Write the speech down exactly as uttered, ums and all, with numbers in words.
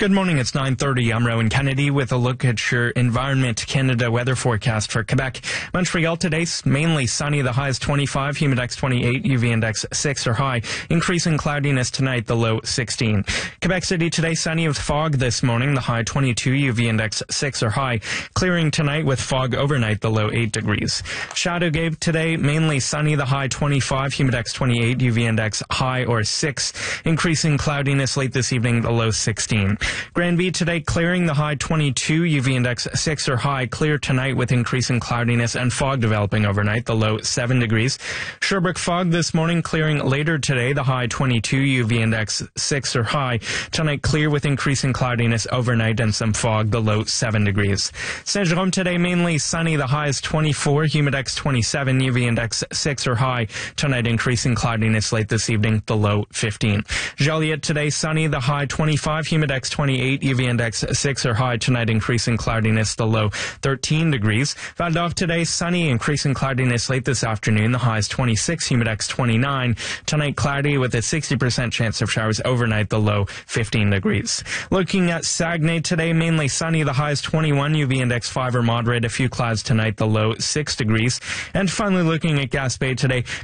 Good morning, it's nine thirty. I'm Rowan Kennedy with a look at your Environment Canada weather forecast for Quebec. Montreal today, mainly sunny, the high is twenty-five, humidex twenty-eight, U V index six or high. Increasing cloudiness tonight, the low sixteen. Quebec City today, sunny with fog this morning, the high twenty-two, U V index six or high. Clearing tonight with fog overnight, the low eight degrees. Chateauguay today, mainly sunny, the high twenty-five, humidex twenty-eight, U V index high or six. Increasing cloudiness late this evening, the low sixteen. Granby today, clearing, the high twenty-two, U V index six or high. Clear tonight with increasing cloudiness and fog developing overnight, the low seven degrees. Sherbrooke fog this morning, clearing later today, the high twenty-two, U V index six or high. Tonight clear with increasing cloudiness overnight and some fog, the low seven degrees. Saint-Jérôme today, mainly sunny, the high is twenty-four, humidex twenty-seven, U V index six or high. Tonight increasing cloudiness late this evening, the low fifteen. Joliet today, sunny, the high twenty-five, humidex twenty-eight, U V index six or high. Tonight increasing cloudiness, the low thirteen degrees. Val d'Or today, sunny, increasing cloudiness late this afternoon. The high is twenty-six, humidex twenty-nine. Tonight cloudy with a sixty percent chance of showers overnight, the low fifteen degrees. Looking at Saguenay today, mainly sunny, the high is twenty-one, U V index five or moderate. A few clouds tonight, the low six degrees. And finally looking at Gaspé today,